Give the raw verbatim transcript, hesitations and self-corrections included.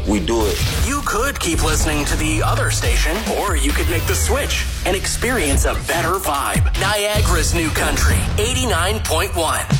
we do it. You could keep listening to the other station, or you could make the switch and experience a better vibe. Niagara's New Country, eighty-nine point one.